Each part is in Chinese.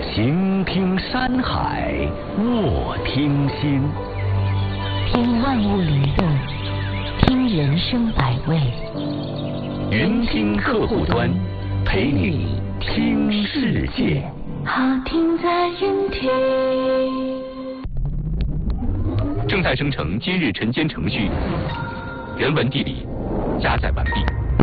行听山海，卧听心， 听万物娱乐，听人生百味。 云听客户端，陪你听世界。 好听在云听。 正在生成今日晨间程序，原文地理加载完毕。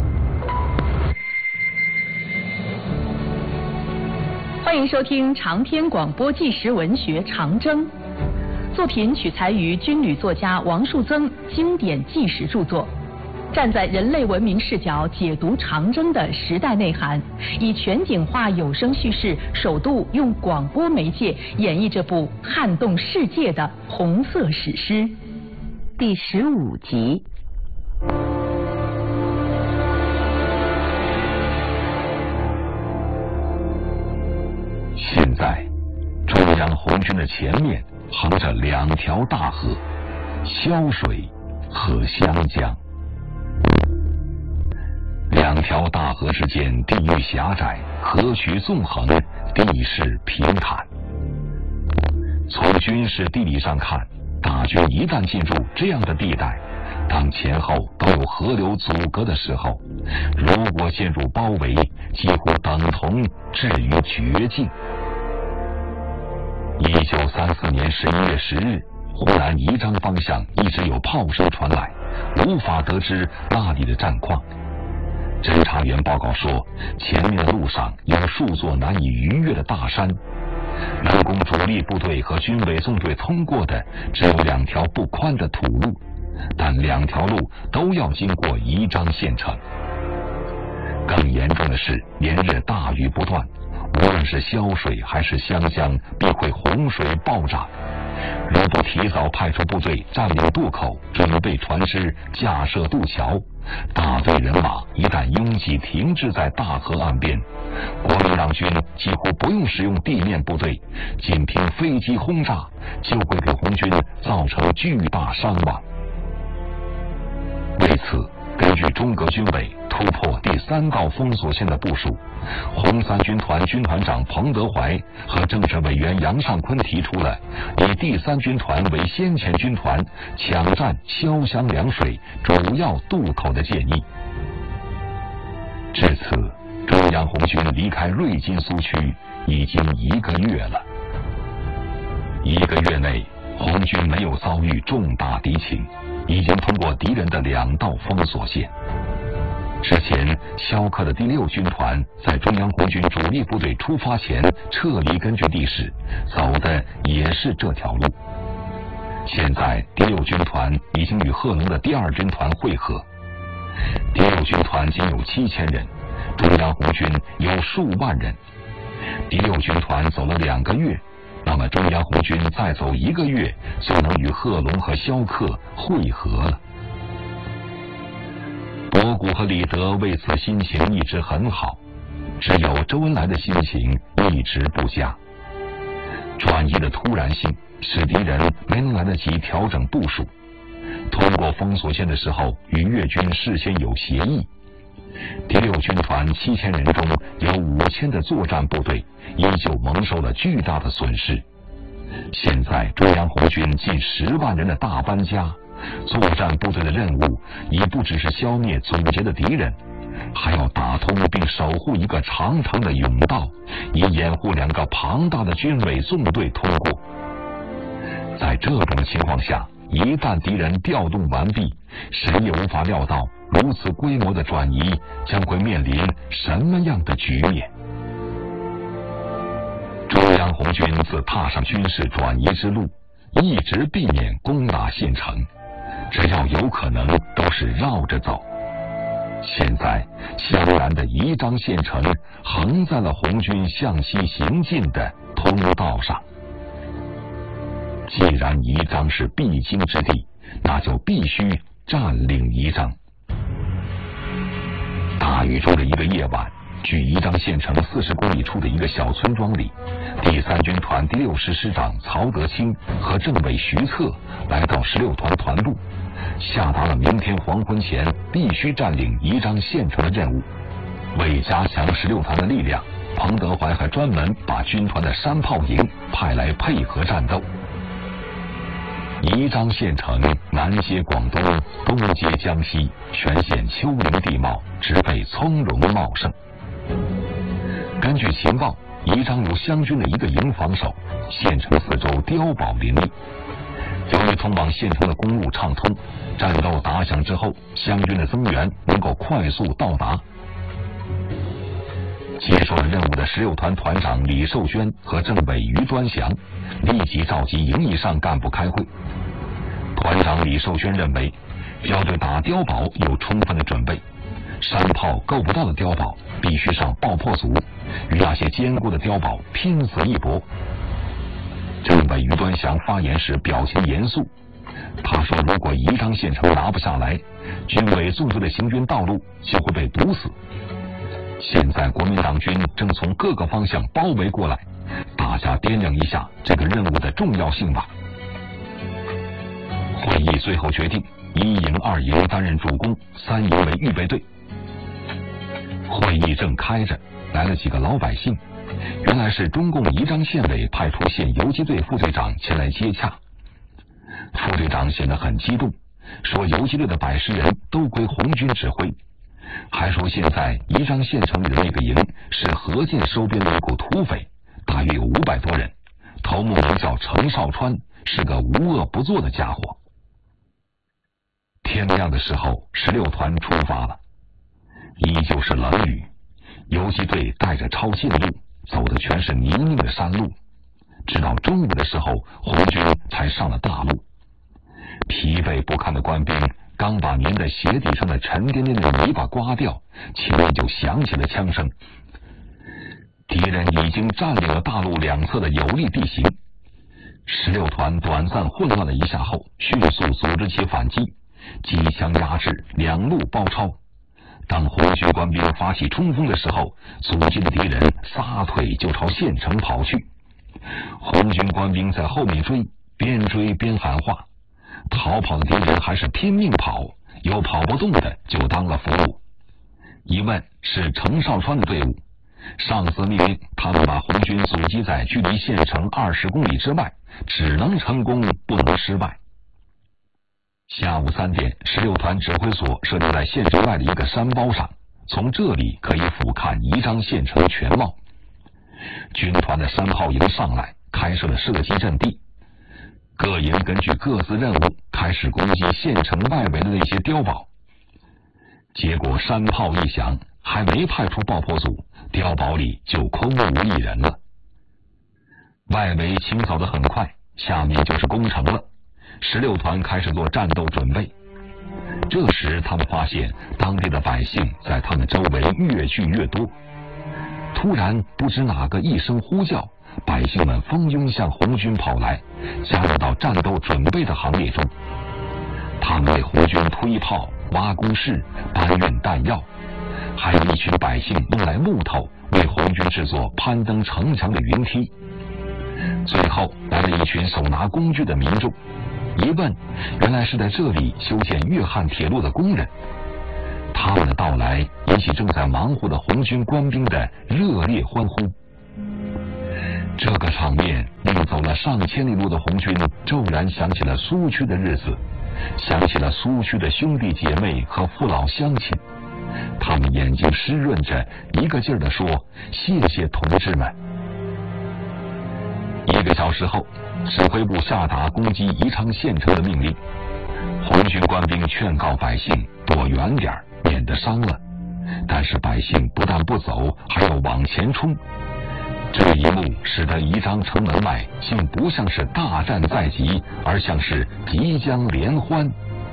欢迎收听长篇广播纪实文学《长征》，作品取材于军旅作家王树增经典纪实著作，站在人类文明视角解读长征的时代内涵，以全景化有声叙事，首度用广播媒介演绎这部撼动世界的红色史诗。 第15集。 现在，中央红军的前面横着2条大河，潇水和湘江。2条大河之间地域狭窄，河渠纵横，地势平坦。从军事地理上看，大军一旦进入这样的地带，当前后都有河流阻隔的时候，如果陷入包围，几乎等同置于绝境。1934年11月10日，湖南宜章方向一直有炮声传来，无法得知那里的战况。侦察员报告说，前面的路上有数座难以逾越的大山，能供主力部队和军委纵队通过的只有2条不宽的土路，但2条路都要经过宜章县城。更严重的是，连日大雨不断，无论是潇水还是湘江，必会洪水暴涨。如不提早派出部队占领渡口，准备船只架设渡桥，大队人马一旦拥挤停滞在大河岸边，国民党军几乎不用使用地面部队，仅凭飞机轰炸就会给红军造成巨大伤亡。为此，根据中革军委突破第3道封锁线的部署，红三军团军团长彭德怀和政治委员杨尚昆提出了以第3军团为先遣军团，抢占潇湘2水主要渡口的建议。至此，中央红军离开瑞金苏区已经1个月了。1个月内，红军没有遭遇重大敌情，已经通过敌人的2道封锁线。之前萧克的第6军团在中央红军主力部队出发前撤离根据地时，走的也是这条路。现在第6军团已经与贺龙的第2军团会合，第6军团仅有7000人，中央红军有数万人。第6军团走了2个月，那么中央红军再走1个月就能与贺龙和萧克会合了。博古和李德为此心情一直很好，只有周恩来的心情一直不佳。转移的突然性使敌人没能来得及调整部署，通过封锁线的时候与粤军事先有协议。第6军团7000人中有5000的作战部队依旧蒙受了巨大的损失。现在中央红军近10万人的大搬家，作战部队的任务已不只是消灭阻截的敌人，还要打通并守护一个长长的甬道，以掩护2个庞大的军委纵队通过。在这种情况下，一旦敌人调动完毕，谁也无法料到如此规模的转移将会面临什么样的局面。中央红军自踏上军事转移之路，一直避免攻打县城，只要有可能都是绕着走。现在湘南的宜章县城横在了红军向西行进的通道上。既然宜章是必经之地，那就必须占领宜章。大雨中的一个夜晚，距宜章县城40公里处的一个小村庄里，第3军团第6师师长曹德清和政委徐策来到16团团部，下达了明天黄昏前必须占领宜章县城的任务。为加强16团的力量， 彭德怀还专门把军团的山炮营派来配合战斗。宜章县城南接广东，东接江西，全县丘陵地貌，植被葱茏茂盛。根据情报，宜章由湘军的一个营防守，县城四周碉堡林立。由于通往县城的公路畅通，战斗打响之后，湘军的增援能够快速到达。接受了任务的16团团长李寿轩和政委于端祥立即召集营以上干部开会。团长李寿轩认为，要对打碉堡有充分的准备，山炮够不到的碉堡必须上爆破组，与那些坚固的碉堡拼死一搏。政委于端祥发言时表情严肃，他说，如果宜章县城拿不下来，军委纵队的行军道路就会被堵死。现在国民党军正从各个方向包围过来，大家掂量一下这个任务的重要性吧。会议最后决定1营2营担任主攻，3营为预备队。会议正开着，来了几个老百姓，原来是中共宜章县委派出县游击队副队长前来接洽。副队长显得很激动，说游击队的110人都归红军指挥，还说现在宜章县城里的那个营是何键收编的一股土匪，大约有500多人，头目名叫程绍川，是个无恶不作的家伙。天亮的时候，16团出发了，依旧是冷雨，游击队带着抄近路，走的全是泥泞的山路，直到中午的时候，红军才上了大路。疲惫不堪的官兵刚把粘在鞋底上的沉甸甸的泥巴刮掉，前面就响起了枪声。敌人已经占领了大路两侧的有利地形。16团短暂混乱了一下后，迅速组织起反击，机枪压制，两路包抄。当红军官兵发起冲锋的时候，阻击的敌人撒腿就朝县城跑去。红军官兵在后面追，边追边喊话。逃跑的敌人还是拼命跑，有跑不动的就当了俘虏。一问是程绍川的队伍，上司命令他们把红军阻击在距离县城20公里之外，只能成功不能失败。下午3点，16团指挥所设定在县城外的一个山包上，从这里可以俯瞰宜章县城全貌。军团的山炮营上来，开设了射击阵地。各营根据各自任务开始攻击县城外围的那些碉堡。结果山炮一响，还没派出爆破组，碉堡里就空无一人了。外围清扫得很快，下面就是攻城了。16团开始做战斗准备。这时他们发现当地的百姓在他们周围越聚越多。突然不知哪个一声呼叫，百姓们蜂拥向红军跑来，加入到战斗准备的行列中。他们为红军推炮、挖工事、搬运弹药，还有一群百姓弄来木头，为红军制作攀登城墙的云梯。最后来了一群手拿工具的民众，一问，原来是在这里修建粤汉铁路的工人。他们的到来引起正在忙活的红军官兵的热烈欢呼。这个场面令走了上千里路的红军骤然想起了苏区的日子，想起了苏区的兄弟姐妹和父老乡亲。他们眼睛湿润着，一个劲儿地说：“谢谢同志们。”1个小时后，指挥部下达攻击宜昌县城的命令。红军官兵劝告百姓躲远点，免得伤了。但是百姓不但不走，还要往前冲。这一幕使得宜章城门外竟不像是大战在即，而像是即将联欢。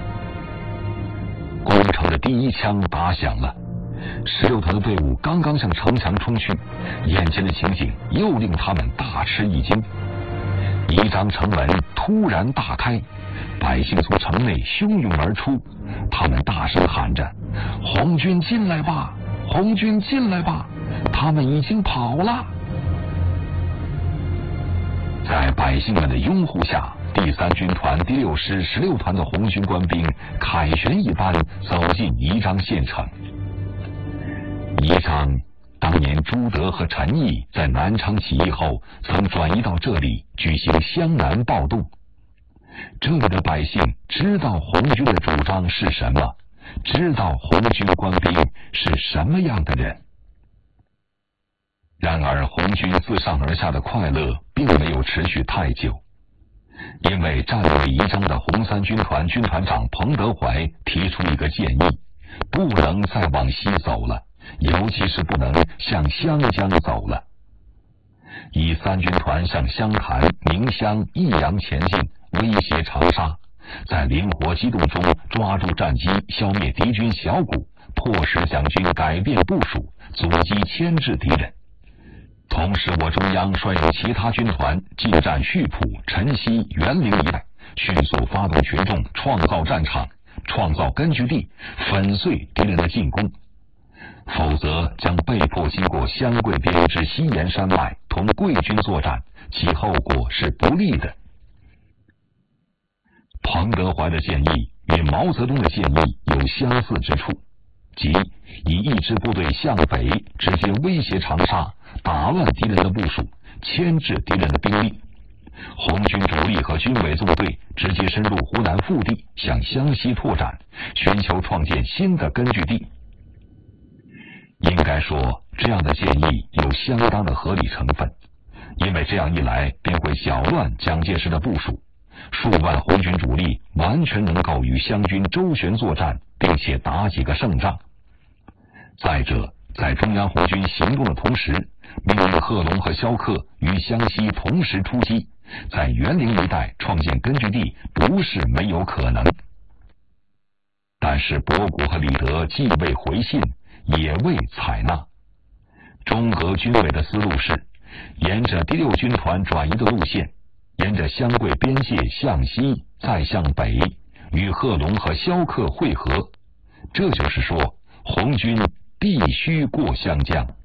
攻城的第一枪打响了，16团的队伍刚刚向城墙冲去，眼前的情景又令他们大吃一惊。宜章城门突然大开，百姓从城内汹涌而出，他们大声喊着：“红军进来吧，红军进来吧，他们已经跑了！”在百姓们的拥护下，第3军团第6师16团的红军官兵凯旋一般走进宜章县城。宜章当年朱德和陈毅在南昌起义后，曾转移到这里举行湘南暴动。这里的百姓知道红军的主张是什么，知道红军官兵是什么样的人。然而红军自上而下的快乐并没有持续太久，因为占有宜章的红三军团军团长彭德怀提出一个建议，不能再往西走了，尤其是不能向湘江走了。以三军团向湘潭、宁乡、益阳前进，威胁长沙，在灵活机动中抓住战机，消灭敌军小股，迫使蒋军改变部署，阻击牵制敌人。同时我中央率领其他军团进占溆浦、辰溪、园陵一带，迅速发动群众，创造战场，创造根据地，粉碎敌人的进攻，否则将被迫经过湘桂边至西岩山脉同桂军作战，其后果是不利的。彭德怀的建议与毛泽东的建议有相似之处，即以一支部队向北直接威胁长沙，打乱敌人的部署，牵制敌人的兵力。红军主力和军委纵队直接深入湖南腹地，向湘西拓展，寻求创建新的根据地。应该说，这样的建议有相当的合理成分，因为这样一来便会搅乱蒋介石的部署，数万红军主力完全能够与湘军周旋作战，并且打几个胜仗。再者，在中央红军行动的同时，命令贺龙和萧克于湘西同时出击，在园陵一带创建根据地不是没有可能。但是博古和李德既未回信，也未采纳。中革军委的思路是沿着第六军团转移的路线，沿着湘桂边界向西，再向北，与贺龙和萧克会合。这就是说，红军必须过湘江。